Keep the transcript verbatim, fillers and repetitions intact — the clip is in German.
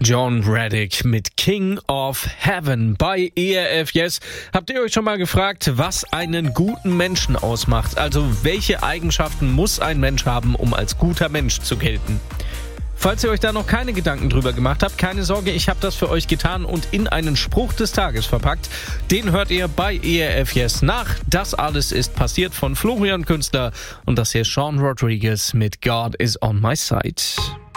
John Reddick mit King of Heaven bei E R F Yes. Habt ihr euch schon mal gefragt, was einen guten Menschen ausmacht? Also welche Eigenschaften muss ein Mensch haben, um als guter Mensch zu gelten? Falls ihr euch da noch keine Gedanken drüber gemacht habt, keine Sorge, ich habe das für euch getan und in einen Spruch des Tages verpackt. Den hört ihr bei E R F Yes nach. Das alles ist passiert von Florian Künstler und das hier ist Sean Rodriguez mit God is on my side.